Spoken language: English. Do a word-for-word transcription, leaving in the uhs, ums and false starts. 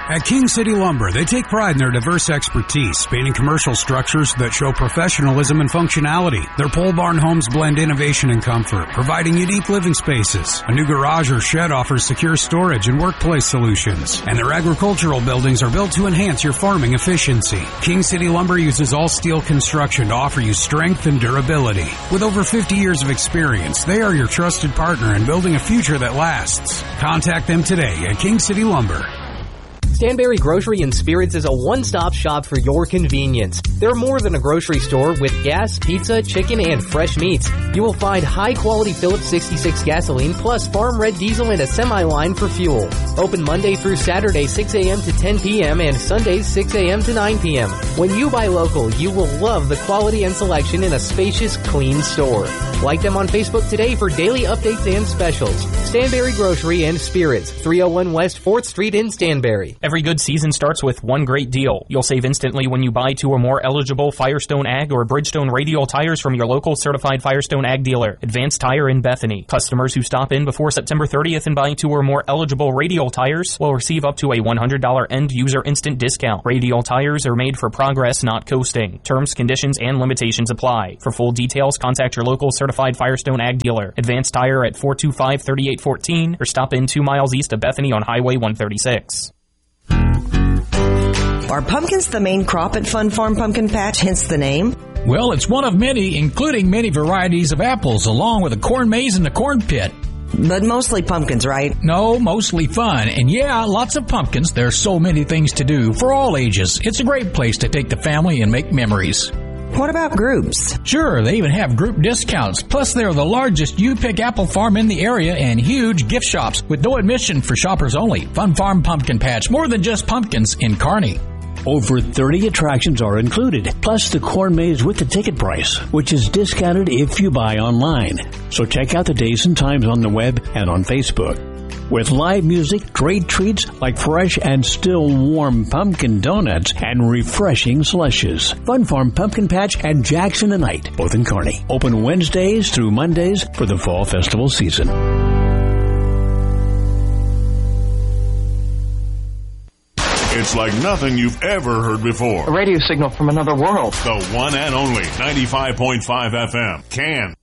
At King City Lumber, they take pride in their diverse expertise, spanning commercial structures that show professionalism and functionality. Their pole barn homes blend innovation and comfort, providing unique living spaces. A new garage or shed offers secure storage and workplace solutions. And their agricultural buildings are built to enhance your farming efficiency. King City Lumber uses all steel construction to offer you strength and durability. With over fifty years of experience, they are your trusted partner in building a future that lasts. Contact them today at King City Lumber. Stanberry Grocery and Spirits is a one-stop shop for your convenience. They're more than a grocery store with gas, pizza, chicken, and fresh meats. You will find high-quality Phillips sixty-six gasoline plus farm red diesel and a semi-line for fuel. Open Monday through Saturday six a.m. to ten p.m. and Sundays six a.m. to nine p.m. When you buy local, you will love the quality and selection in a spacious, clean store. Like them on Facebook today for daily updates and specials. Stanberry Grocery and Spirits, three oh one West fourth Street in Stanberry. Every good season starts with one great deal. You'll save instantly when you buy two or more eligible Firestone Ag or Bridgestone radial tires from your local certified Firestone Ag dealer, Advanced Tire in Bethany. Customers who stop in before September thirtieth and buy two or more eligible radial tires will receive up to a one hundred dollars end-user instant discount. Radial tires are made for progress, not coasting. Terms, conditions, and limitations apply. For full details, contact your local certified Firestone Ag dealer, Advanced Tire at four two five, three eight one four, or stop in two miles east of Bethany on Highway one thirty-six. Are pumpkins the main crop at Fun Farm Pumpkin Patch, hence the name? Well, it's one of many, including many varieties of apples, along with a corn maze and a corn pit. But mostly pumpkins, right? No, mostly fun. And yeah, lots of pumpkins. There's so many things to do for all ages. It's a great place to take the family and make memories. What about groups? Sure, they even have group discounts. Plus, they're the largest U-Pick apple farm in the area and huge gift shops with no admission for shoppers only. Fun Farm Pumpkin Patch, more than just pumpkins in Kearney. Over thirty attractions are included, plus the corn maze with the ticket price, which is discounted if you buy online. So check out the days and times on the web and on Facebook. With live music, great treats like fresh and still warm pumpkin donuts and refreshing slushes. Fun Farm Pumpkin Patch and Jackson and Knight, both in Kearney. Open Wednesdays through Mondays for the fall festival season. It's like nothing you've ever heard before. A radio signal from another world. The one and only ninety-five point five F M. Can.